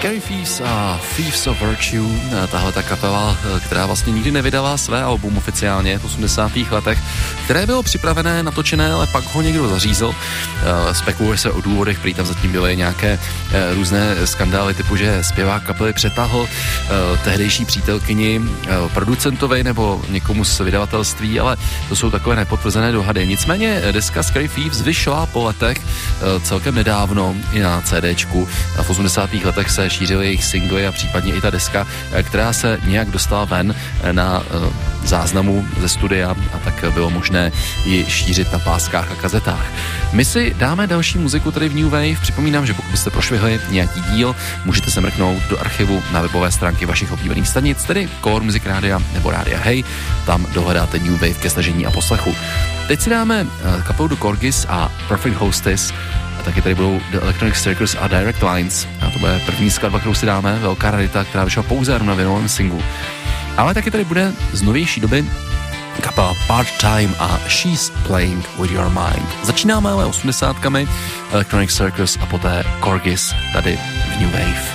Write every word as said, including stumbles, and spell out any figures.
Scary Thieves a Thieves of Virtue, tahle ta kapela, která vlastně nikdy nevydala své album oficiálně v osmdesátých letech, které bylo připravené, natočené, ale pak ho někdo zařízl. Spekuluje se o důvodech, prý tam zatím byly nějaké různé skandály, typu, že zpěvák kapely přetahl tehdejší přítelkyni producentovi nebo někomu z vydavatelství, ale to jsou takové nepotvrzené dohady. Nicméně deska Scary Thieves vyšla po letech celkem nedávno i na CDčku. V osmdesátých letech se šířily jejich singly a případně i ta deska, která se nějak dostala ven na záznamu ze studia a tak bylo možné ji šířit na páskách a kazetách. My si dáme další muziku tady v New Wave. Připomínám, že pokud byste prošvihli nějaký díl, můžete se mrknout do archivu na webové stránky vašich oblíbených stanic, tedy Core Music Rádia nebo Rádia Hey. Tam dohledáte New Wave ke stažení a poslechu. Teď si dáme kapelu The Corgis a Perfect Hostess. A taky tady budou The Electronic Circus a Direct Lines. A to bude první skladba, kterou si dáme, velká rarita, která vyšla pouze jenom na vinylovém singlu. Ale taky tady bude z novější doby kapela Part-Time a She's Playing With Your Mind. Začínáme ale osmdesátkami, Electronic Circus a poté Corgis tady v New Wave.